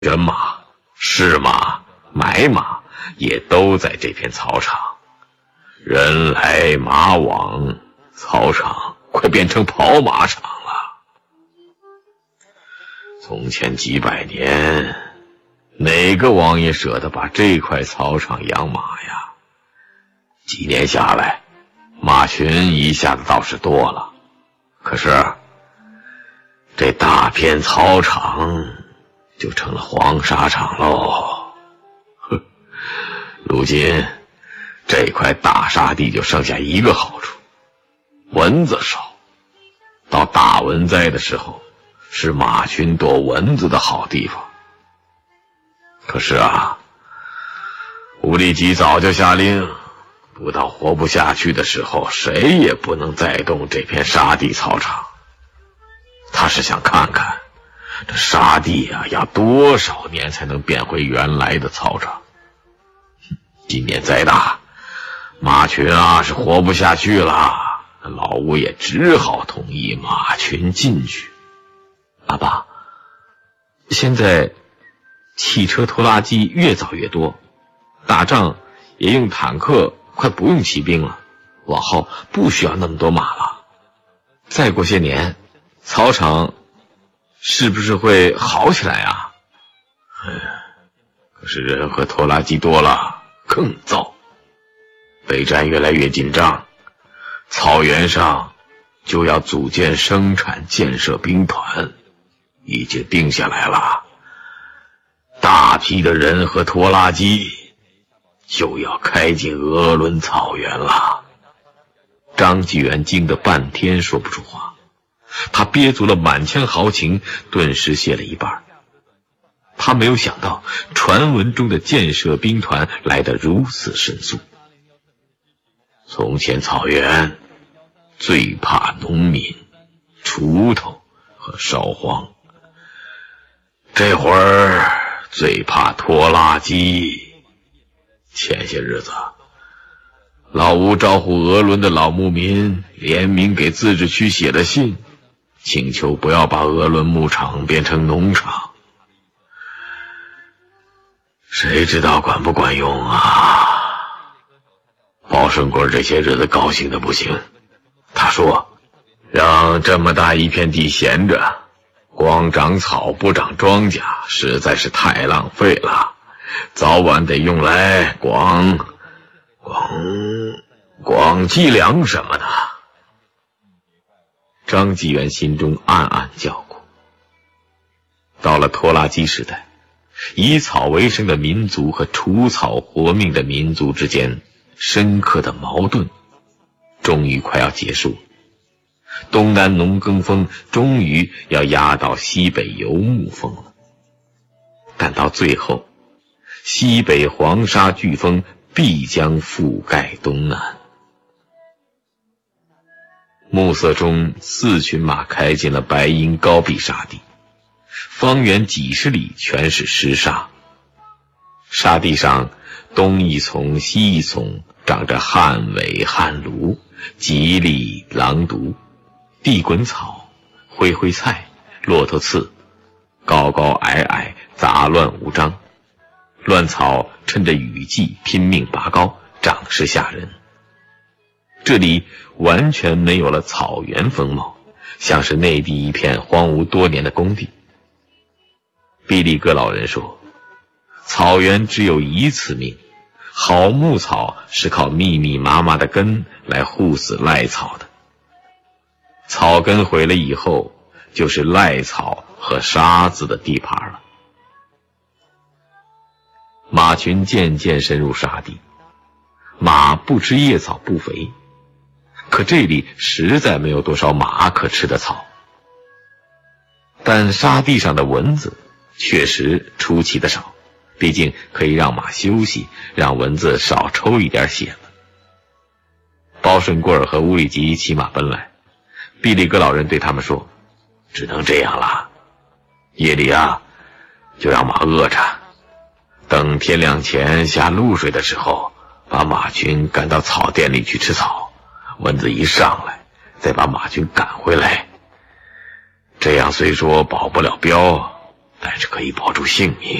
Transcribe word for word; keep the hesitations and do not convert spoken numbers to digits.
人马、市马、买马也都在这片草场，人来马往，草场快变成跑马场了。从前几百年，哪个王爷舍得把这块草场养马呀？几年下来，马群一下子倒是多了，可是这大片草场就成了黄沙场喽。哼，如今这块大沙地就剩下一个好处，蚊子少。到大蚊灾的时候，是马群躲蚊子的好地方。可是啊，吴立基早就下令，不到活不下去的时候，谁也不能再动这片沙地草场。他是想看看这沙地啊，要多少年才能变回原来的草场。今年灾大，马群啊是活不下去了，老吴也只好同意马群进去。 爸爸，现在汽车拖拉机越造越多，打仗也用坦克，快不用骑兵了，往后不需要那么多马了。再过些年，草场是不是会好起来啊？ 哎，可是人和拖拉机多了更糟。备战越来越紧张，草原上就要组建生产建设兵团，已经定下来了。大批的人和拖拉机就要开进鄂伦草原了。 张纪元惊得半天说不出话，他憋足了满腔豪情，顿时谢了一半。他没有想到传闻中的建设兵团来得如此神速。 从前草原最怕农民、锄头和烧荒，这会儿最怕拖拉机。前些日子，老吴招呼鄂伦的老牧民联名给自治区写了信，请求不要把鄂伦牧场变成农场。谁知道管不管用啊？包胜贵这些日子高兴的不行，他说让这么大一片地闲着，光长草不长庄稼，实在是太浪费了，早晚得用来广广广积粮什么的。 张纪元心中暗暗叫苦。到了拖拉机时代，以草为生的民族和除草活命的民族之间深刻的矛盾终于快要结束，东南农耕风终于要压到西北游牧风了。但到最后，西北黄沙飓风必将覆盖东南。暮色中，四群马开进了白银高壁沙地，方圆几十里全是湿沙。沙地上东一丛西一丛长着旱尾、旱芦、吉利、狼毒、地滚草、灰灰菜、骆驼刺，高高矮矮，杂乱无章。乱草趁着雨季拼命拔高，长势吓人。这里完全没有了草原风貌，像是内地一片荒芜多年的工地。毕利格老人说，草原只有一次命，好牧草是靠密密麻麻的根来护死赖草的。草根毁了以后，就是赖草和沙子的地盘了。马群渐渐深入沙地，马不吃叶草不肥，可这里实在没有多少马可吃的草。但沙地上的蚊子确实出奇的少，毕竟可以让马休息，让蚊子少抽一点血了。包顺贵儿和乌里吉骑马奔来，毕利格老人对他们说， 只能这样了，夜里啊就让马饿着，等天亮前下露水的时候，把马群赶到草甸里去吃草，蚊子一上来再把马群赶回来。这样虽说保不了镖， 但是可以保住性命。